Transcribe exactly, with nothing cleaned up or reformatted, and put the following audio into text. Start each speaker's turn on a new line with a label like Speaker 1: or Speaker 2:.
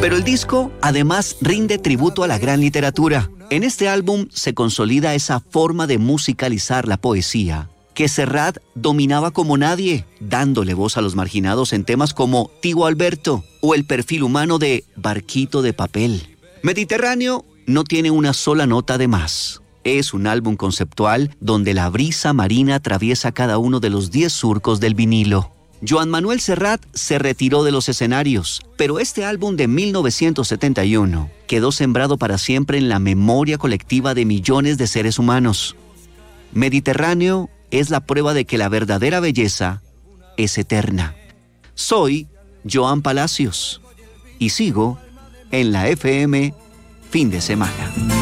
Speaker 1: Pero el disco además rinde tributo a la gran literatura. En este álbum se consolida esa forma de musicalizar la poesía que Serrat dominaba como nadie, dándole voz a los marginados en temas como Tío Alberto o el perfil humano de Barquito de Papel. Mediterráneo no tiene una sola nota de más. Es un álbum conceptual donde la brisa marina atraviesa cada uno de los diez surcos del vinilo. Joan Manuel Serrat se retiró de los escenarios, pero este álbum de mil novecientos setenta y uno quedó sembrado para siempre en la memoria colectiva de millones de seres humanos. Mediterráneo es la prueba de que la verdadera belleza es eterna. Soy Joan Palacios y sigo en la F M Fin de Semana.